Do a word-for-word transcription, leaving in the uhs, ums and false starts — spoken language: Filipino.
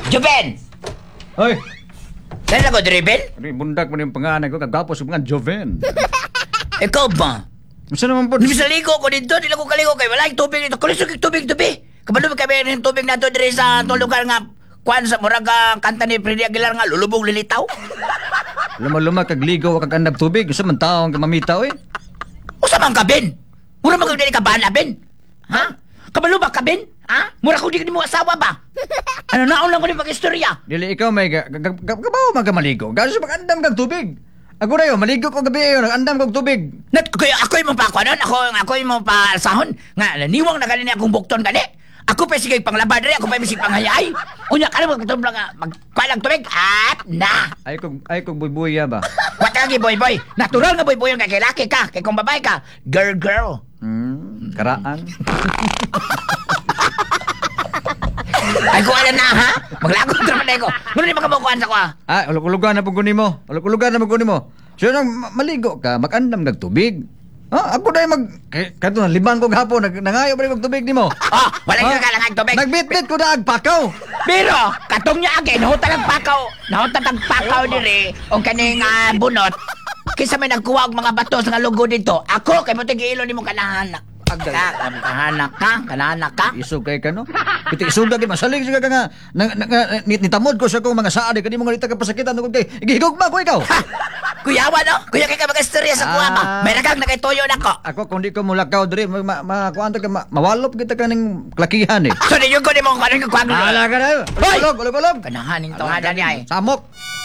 Joven! Hoy! Saan ako, Driven? Ari, bundak mo yung pangalan ko, kagapos yung mga Joven. Ikaw ba? Masa naman po? Hindi sa ligo ko dito, di lang ko kaligo kay wala yung tubig dito. Kulis yung tubig, tubig. Kabalo kami ng tubig na to dire sa itong lugar nga kuan sa murag ah, kanta ni Freddy Aguilar nga lulubog lilitaw. Luma-luma kag ligaw kag andab tubig, usa man taong ka mamitaw eh. Usa man ka, Ben? Mura man kag dili ka bana, Ben? Ha? Kabalo ba ka, Ben? Ha? Mura ko di ka mo asawa ba? Ano naon lang ko ni pag-istorya? Dili ikaw may ga- ga- ga- gabaw man ka maligo. Gaso sa pag-andam kag tubig. Ako na yun, maligo ko gabi yun, andam kag tubig. Nat, kaya ako yung pa kuanon, ako ako yung pa sahon. Nga niwang na ganini akong bukton gani. Ako pa sige panglaba diri, ako pa bisig panghayay. Unya ka na magtutom lang magkualang tubig. At na. Ay kog ay kog buybuya ba. What lagi boy boy? Natural nga boy boy nga kay laki ka, kay kung babae ka, girl girl. Hmm, karaan. Ay ko ala na ha. Maglagot naman ko. Muna di makabukuan sa ko ha. Ah, ulog-ulugan na puguni mo. Ulog-ulugan na puguni mo. So nang ma- maligo ka, mag-andam kag tubig. Ha, ako dai mag kay kadto na limang kog hapon nag nangayo ba kog tubig nimo. Oh, wala Ha? ka kailangan tubig. Nagbitbit ko na ag pakaw. Pero katong niya again, nahutan ang pakaw, nahutan ang pakaw diri o kaning ah, bunot. Kisa may nagkuha og mga bato sa nga lugo dito. Ako kay mo tigilo nimo kanahanak. Agdal. Ka, kanahanak ka, kanahanak ka. Isog kay kano? Kita isog lagi masalig siya ka nga na, na, na, ni- nitamod ko sa kong mga saade kani mo ngalita ka pasakitan ko kay igihigugma ko ikaw. Ha! Kuyawa no? Kuya kay ka mag-istorya sa kuha ba? Ah. May nagang nakituyo nako. Ako kung di ko mulakaw diri ma, ma, ma kuan ta ka ma, mawalop kita kaning klakihan eh. So ninyo ko nimo kaning kuha. Ala ka na. Hoy! Ulog, ulog, ulog. Kanahaning tawada niya eh. Samok.